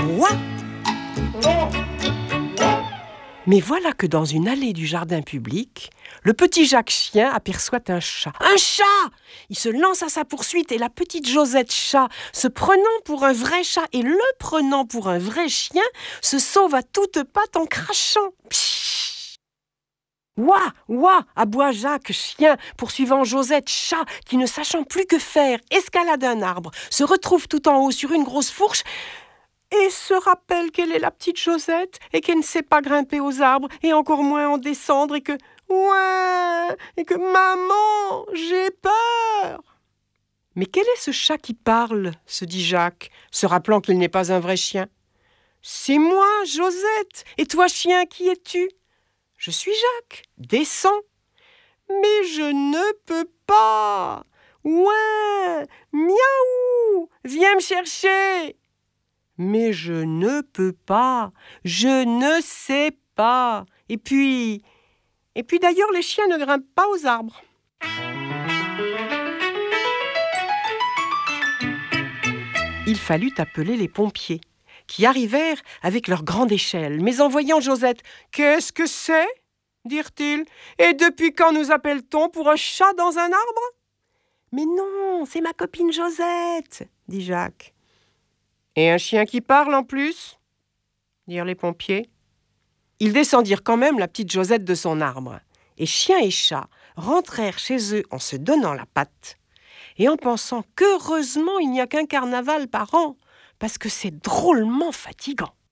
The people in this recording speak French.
Ouah! Mais voilà que dans une allée du jardin public, le petit Jacques chien aperçoit un chat. Un chat! Il se lance à sa poursuite et la petite Josette chat, se prenant pour un vrai chat et le prenant pour un vrai chien, se sauve à toutes pattes en crachant. Pshhh! Ouah, ouah, aboie Jacques chien, poursuivant Josette chat, qui ne sachant plus que faire, escalade un arbre, se retrouve tout en haut sur une grosse fourche, et se rappelle qu'elle est la petite Josette et qu'elle ne sait pas grimper aux arbres et encore moins en descendre et que maman, j'ai peur. Mais quel est ce chat qui parle, se dit Jacques, se rappelant qu'il n'est pas un vrai chien. C'est moi, Josette. Et toi, chien, qui es-tu? Je suis Jacques. Descends. Mais je ne peux pas. Ouais, miaou, viens me chercher. Mais je ne peux pas, je ne sais pas. Et puis d'ailleurs, les chiens ne grimpent pas aux arbres. Il fallut appeler les pompiers, qui arrivèrent avec leur grande échelle. Mais en voyant Josette, « Qu'est-ce que c'est ?» dirent-ils. « Et depuis quand nous appelle-t-on pour un chat dans un arbre ?»« Mais non, c'est ma copine Josette, » dit Jacques. « Et un chien qui parle en plus ?» dirent les pompiers. Ils descendirent quand même la petite Josette de son arbre. Et chien et chat rentrèrent chez eux en se donnant la patte et en pensant qu'heureusement il n'y a qu'un carnaval par an, parce que c'est drôlement fatigant.